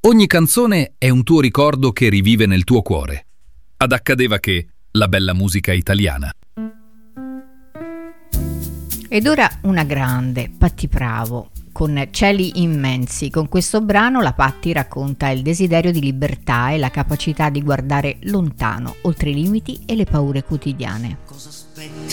Ogni canzone è un tuo ricordo che rivive nel tuo cuore. Ad Accadeva Che, la bella musica italiana. Ed ora una grande, Patti Pravo, con Cieli immensi. Con questo brano la Patti racconta il desiderio di libertà e la capacità di guardare lontano, oltre i limiti e le paure quotidiane.